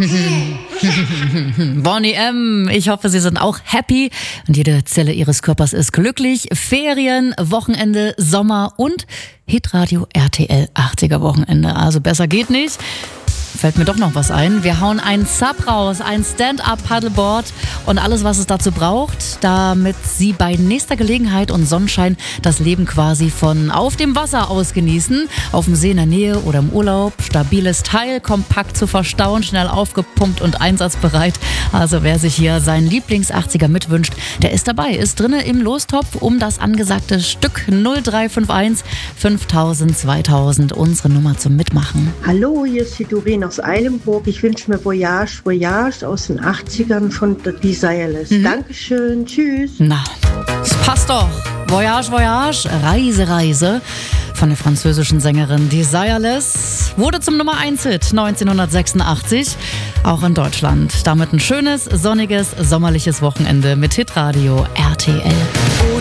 Bonnie M., ich hoffe, Sie sind auch happy und jede Zelle Ihres Körpers ist glücklich. Ferien, Wochenende, Sommer und Hitradio RTL 80er Wochenende. Also besser geht nicht. Fällt mir doch noch was ein. Wir hauen einen Sub raus, ein Stand-Up-Paddleboard und alles, was es dazu braucht, damit Sie bei nächster Gelegenheit und Sonnenschein das Leben quasi von auf dem Wasser aus genießen. Auf dem See in der Nähe oder im Urlaub. Stabiles Teil, kompakt zu verstauen, schnell aufgepumpt und einsatzbereit. Also wer sich hier seinen Lieblings-80er mitwünscht, der ist dabei, ist drinne im Lostopf um das angesagte Stück 0351 5000 2000. Unsere Nummer zum Mitmachen. Hallo, hier ist die Doreen aus Eilenburg. Ich wünsche mir Voyage, Voyage aus den 80ern von The Desireless. Dankeschön, tschüss. Na, das passt doch. Voyage, Voyage, Reise, Reise von der französischen Sängerin Desireless. Wurde zum Nummer 1-Hit 1986, auch in Deutschland. Damit ein schönes, sonniges, sommerliches Wochenende mit Hitradio RTL.